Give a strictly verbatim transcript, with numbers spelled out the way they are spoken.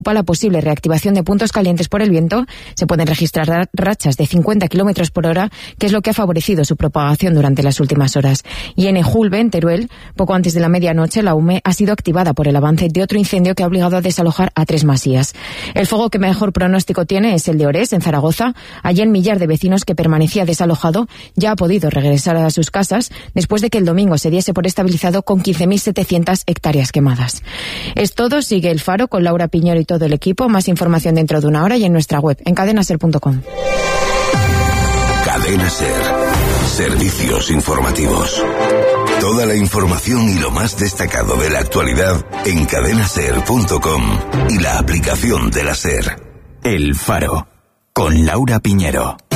la posible reactivación de puntos calientes por el viento, se pueden registrar rachas de cincuenta kilómetros por hora, que es lo que ha favorecido su propagación durante las últimas horas. Y en Ejulbe, en Teruel, poco antes de la medianoche, la UME ha sido activada por el avance de otro incendio que ha obligado a desalojar a tres masías. El fuego que mejor pronóstico tiene es el de Orés, en Zaragoza. Allí el millar de vecinos que permanecía desalojado ya ha podido regresar a sus casas después de que el domingo se diese por estabilizado con quince mil setecientas hectáreas quemadas. Es todo. Sigue El Faro con Laura Piñero y todo el equipo. Más información dentro de una hora y en nuestra web, en cadena ser punto com. Cadena Ser. Servicios informativos. Toda la información y lo más destacado de la actualidad en cadena ser punto com y la aplicación de la Ser. El Faro, con Laura Piñero.